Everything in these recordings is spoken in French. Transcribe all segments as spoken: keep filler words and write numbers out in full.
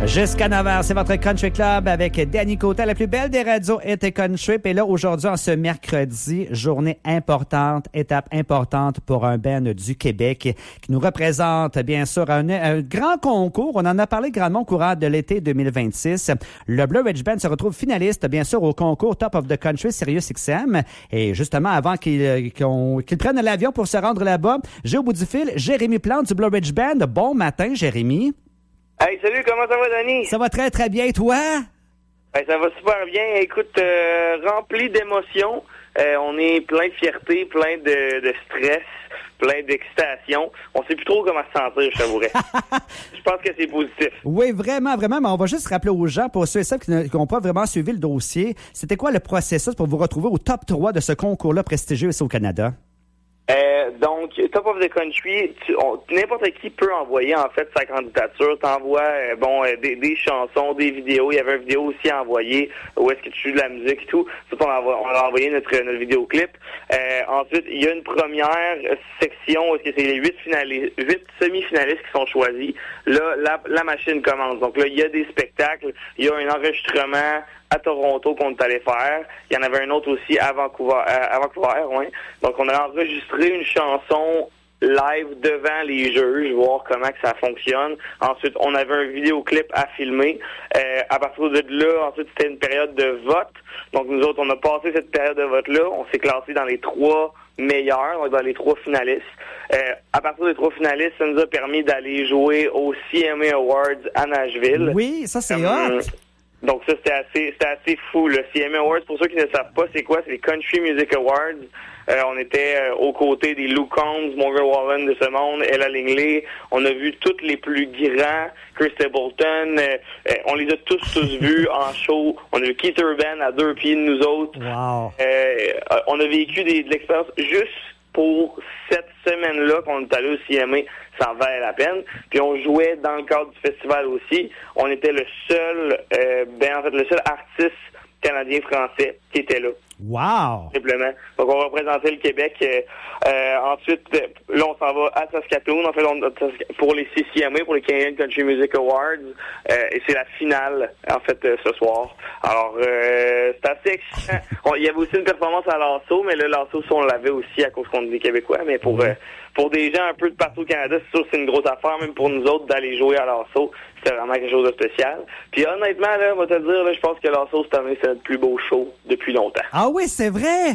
Jusqu'à neuf heures, c'est votre Country Club avec Danny Côté, la plus belle des radios était Country. Et là, aujourd'hui, en ce mercredi, journée importante, étape importante pour un band du Québec qui nous représente, bien sûr, un, un grand concours. On en a parlé grandement au courant de l'été deux mille vingt-six. Le Blue Ridge Band se retrouve finaliste, bien sûr, au concours Top of the Country Sirius X M. Et justement, avant qu'ils qu'on, qu'ils prennent l'avion pour se rendre là-bas, j'ai au bout du fil Jérémy Plante du Blue Ridge Band. Bon matin, Jérémy. Hey, salut, comment ça va, Danny? Ça va très, très bien, toi? Hey, ça va super bien. Écoute, euh, rempli d'émotions. Euh, on est plein de fierté, plein de, de stress, plein d'excitation. On sait plus trop comment se sentir, je t'avouerais. Je pense que c'est positif. Oui, vraiment, vraiment. Mais on va juste rappeler aux gens, pour ceux et celles qui n'ont pas vraiment suivi le dossier, c'était quoi le processus pour vous retrouver au top trois de ce concours-là prestigieux ici au Canada? Euh, donc, Top of the Country, tu, on, n'importe qui peut envoyer en fait sa candidature. T'envoies euh, bon euh, des, des chansons, des vidéos. Il y avait une vidéo aussi à envoyer où est-ce que tu joues de la musique et tout. Tout on, envoie, on a envoyé notre notre vidéoclip. Euh, ensuite, il y a une première section où est-ce que c'est les huit finalistes, huit semi-finalistes qui sont choisis. Là, la, la machine commence. Donc là, il y a des spectacles, il y a un enregistrement à Toronto qu'on est allé faire. Il y en avait un autre aussi à Vancouver, à Vancouver, ouais. Donc on a enregistré une chanson live devant les juges, voir comment que ça fonctionne. Ensuite, on avait un vidéoclip à filmer. Euh, à partir de là, ensuite, c'était une période de vote. Donc nous autres, on a passé cette période de vote-là. On s'est classé dans les trois meilleurs, donc dans les trois finalistes. Euh, à partir des trois finalistes, ça nous a permis d'aller jouer au C M A Awards à Nashville. Oui, ça c'est euh, hot! Donc ça, c'était assez c'était assez fou. Le C M A Awards, pour ceux qui ne savent pas, c'est quoi? C'est les Country Music Awards. Euh, on était euh, aux côtés des Lou Combs, Morgan Wallen de ce monde, Ella Langley. On a vu tous les plus grands, Chris Stapleton. Euh, euh, on les a tous, tous vus en show. On a vu Keith Urban à deux pieds de nous autres. Wow. Euh, on a vécu des, de l'expérience juste pour cette semaine-là qu'on est allé au C M A. Ça en valait la peine. Puis on jouait dans le cadre du festival aussi. On était le seul, euh, ben en fait, le seul artiste canadien-français qui était là. Wow! Simplement. Donc, on représentait le Québec. Euh, euh, ensuite, là, on s'en va à Saskatoon, en fait, on, pour les C C M A, pour les Canadian Country Music Awards. Euh, et c'est la finale, en fait, euh, ce soir. Alors, euh, c'est assez excitant. On, il y avait aussi une performance à Lasso, mais là, Lasso, on l'avait aussi à cause qu'on est des Québécois. Mais pour euh, pour des gens un peu de partout au Canada, c'est sûr que c'est une grosse affaire, même pour nous autres, d'aller jouer à Lasso. C'était vraiment quelque chose de spécial. Puis honnêtement, là, on va te dire, là, je pense que Lasso, cette année, c'est notre plus beau show depuis longtemps. Ah oui, c'est vrai!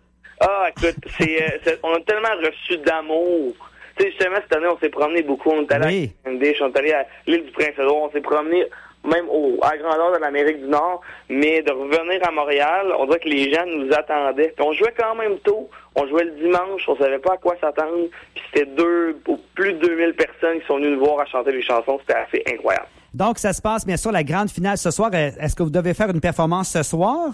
Ah, écoute, c'est, euh, c'est, on a tellement reçu d'amour. Tu sais, justement, cette année, on s'est promené beaucoup. On est allé oui. à Candice, on est allé à l'île du Prince-Édouard, on s'est promené même au, à la grandeur de l'Amérique du Nord. Mais de revenir à Montréal, on dirait que les gens nous attendaient. Puis on jouait quand même tôt. On jouait le dimanche, on savait pas à quoi s'attendre. Puis c'était deux, plus de deux mille personnes qui sont venues nous voir à chanter les chansons. C'était assez incroyable. Donc, ça se passe, bien sûr, la grande finale ce soir. Est-ce que vous devez faire une performance ce soir?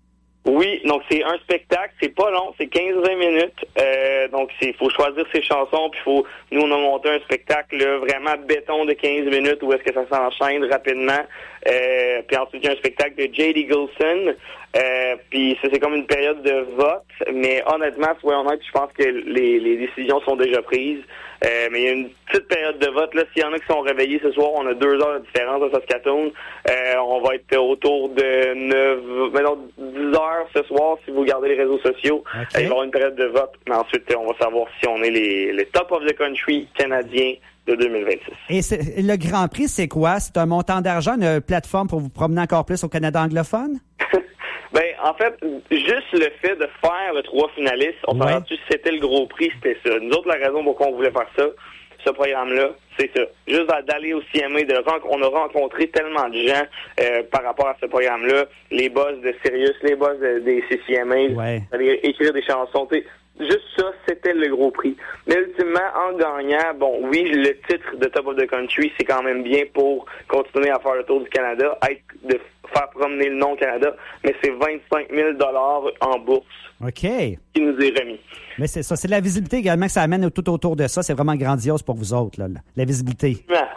Oui, donc c'est un spectacle, c'est pas long, c'est quinze à vingt minutes. Euh, donc il faut choisir ses chansons, puis faut nous on a monté un spectacle là, vraiment béton de quinze minutes où est-ce que ça s'enchaîne rapidement. Euh, puis ensuite il y a un spectacle de J D Gilson. Euh, puis ça c'est comme une période de vote, mais honnêtement, soyons honnêtes, je pense que les, les décisions sont déjà prises. Euh, mais il y a une petite période de vote. Là, s'il y en a qui sont réveillés ce soir, on a deux heures de différence à Saskatoon. Euh, on va être autour de neuf, maintenant dix heures ce soir si vous regardez les réseaux sociaux. Okay. Il va y avoir une période de vote. Mais ensuite, on va savoir si on est les, les top of the country canadiens de deux mille vingt-six. Et c'est, le Grand Prix, c'est quoi? C'est un montant d'argent, une plateforme pour vous promener encore plus au Canada anglophone? Ben, en fait, juste le fait de faire le trois finalistes, on s'en rend-tu si c'était le gros prix, c'était ça. Nous autres, la raison pour laquelle on voulait faire ça, ce programme-là, c'est ça. Juste d'aller au C M A, de ren- on a rencontré tellement de gens euh, par rapport à ce programme-là, les boss de Sirius, les boss de, des C C M A, ouais. D'aller écrire des chansons, tu sais. Juste ça, c'était le gros prix. Mais ultimement, en gagnant, bon, oui, le titre de Top of the Country, c'est quand même bien pour continuer à faire le tour du Canada, être de faire promener le nom Canada, mais c'est vingt-cinq mille dollars en bourse. OK. Qui nous est remis. Mais c'est ça, c'est de la visibilité également que ça amène tout autour de ça. C'est vraiment grandiose pour vous autres, là, la visibilité.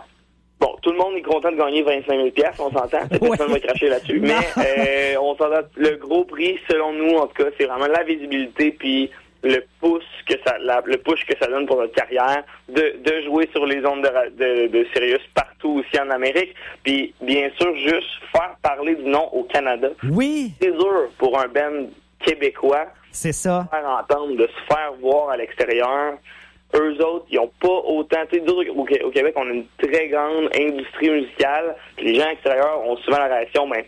Bon, tout le monde est content de gagner vingt-cinq mille dollars, on s'entend. C'est personne va cracher là-dessus. Mais euh, on s'entend. Le gros prix, selon nous, en tout cas, c'est vraiment la visibilité puis le pouce que ça, la, le push que ça donne pour notre carrière, de, de jouer sur les ondes de, de, de Sirius partout aussi en Amérique, puis bien sûr juste faire parler du nom au Canada. Oui. C'est dur pour un band québécois. C'est ça. De se faire entendre, de se faire voir à l'extérieur. Eux autres, ils n'ont pas autant... Tu sais, au Québec, on a une très grande industrie musicale. Les gens extérieurs ont souvent la réaction, ben,